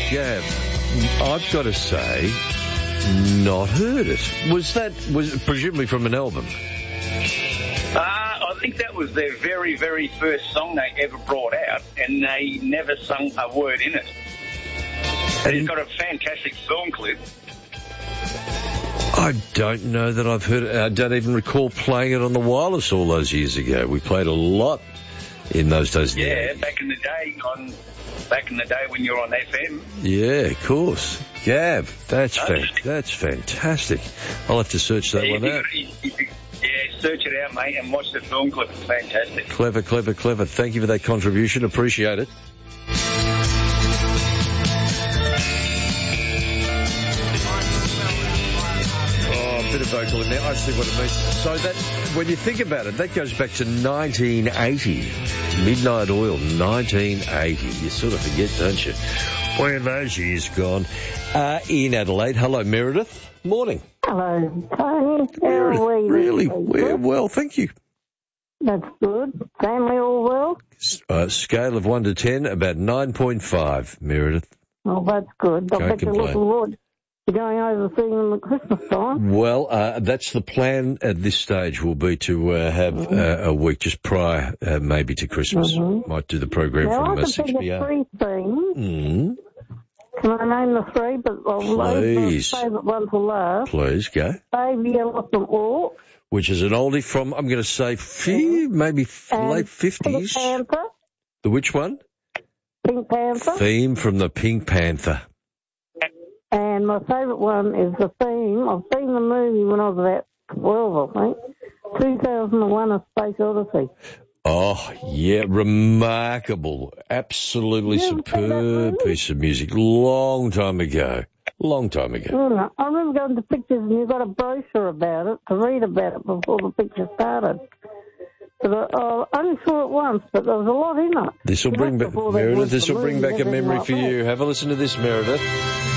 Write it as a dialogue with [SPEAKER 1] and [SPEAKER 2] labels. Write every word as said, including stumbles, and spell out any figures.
[SPEAKER 1] Gav, I've got to say, not heard it. Was that, was it presumably from an album?
[SPEAKER 2] Uh, I think that was their very, very first song they ever brought out, and they never sung a word in it. And it's got a fantastic film clip.
[SPEAKER 1] I don't know that I've heard it. I don't even recall playing it on the wireless all those years ago. We played a lot in those days.
[SPEAKER 2] Yeah, back in the day on... Back in the day when you were on F M.
[SPEAKER 1] Yeah, of course. Gav, that's fan- that's fantastic. I'll have to search that
[SPEAKER 2] yeah,
[SPEAKER 1] one out.
[SPEAKER 2] You, you, you, yeah, search it out, mate, and watch the film clip. It's fantastic.
[SPEAKER 1] Clever, clever, clever. Thank you for that contribution. Appreciate it. Bit of vocal in there. I see what it means. So that, when you think about it, that goes back to nineteen eighty. Midnight Oil, nineteen eighty. You sort of forget, don't you? Where are those years gone? Uh, in Adelaide. Hello, Meredith. Morning.
[SPEAKER 3] Hello, Tony.
[SPEAKER 1] Meredith,
[SPEAKER 3] How are we?
[SPEAKER 1] really? We're well, thank you.
[SPEAKER 3] That's good. Family all well?
[SPEAKER 1] Uh, scale of one to ten, about nine point five, Meredith.
[SPEAKER 3] Oh, that's good. I
[SPEAKER 1] Can't
[SPEAKER 3] bet you're
[SPEAKER 1] complain.
[SPEAKER 3] looking forward to going over seeing them at Christmas time.
[SPEAKER 1] Well, uh, that's the plan at this stage, will be to uh, have
[SPEAKER 3] Mm-hmm.
[SPEAKER 1] uh, a week just prior, uh, maybe to Christmas.
[SPEAKER 3] Mm-hmm.
[SPEAKER 1] Might do the program
[SPEAKER 3] Now,
[SPEAKER 1] from
[SPEAKER 3] I
[SPEAKER 1] uh,
[SPEAKER 3] can
[SPEAKER 1] six
[SPEAKER 3] think
[SPEAKER 1] p.m.
[SPEAKER 3] of three things.
[SPEAKER 1] Mm,
[SPEAKER 3] Can I name the three? But I'll leave
[SPEAKER 1] Please.
[SPEAKER 3] my favourite one for last.
[SPEAKER 1] please, go.
[SPEAKER 3] Baby Elephant Walk.
[SPEAKER 1] Which is an oldie from, I'm going to say, fi- maybe f-
[SPEAKER 3] And
[SPEAKER 1] late fifties.
[SPEAKER 3] Pink Panther.
[SPEAKER 1] The which one?
[SPEAKER 3] Pink Panther.
[SPEAKER 1] Theme from the Pink Panther.
[SPEAKER 3] And my favourite one is the theme. I've seen the movie when I was about twelve, I think. two thousand one, A Space Odyssey.
[SPEAKER 1] Oh, yeah, remarkable. Absolutely
[SPEAKER 3] You ever seen that
[SPEAKER 1] superb
[SPEAKER 3] movie?
[SPEAKER 1] piece of music. Long time ago. Long time ago.
[SPEAKER 3] Mm, I remember going to pictures and you got a brochure about it to read about it before the picture started. But I, I only saw it once, but there was a lot in it.
[SPEAKER 1] This will
[SPEAKER 3] You
[SPEAKER 1] bring
[SPEAKER 3] know,
[SPEAKER 1] back,
[SPEAKER 3] before they
[SPEAKER 1] Meredith,
[SPEAKER 3] went
[SPEAKER 1] this
[SPEAKER 3] to
[SPEAKER 1] will bring
[SPEAKER 3] movies,
[SPEAKER 1] back a
[SPEAKER 3] everything
[SPEAKER 1] memory
[SPEAKER 3] like
[SPEAKER 1] for
[SPEAKER 3] that.
[SPEAKER 1] you. Have a listen to this, Meredith.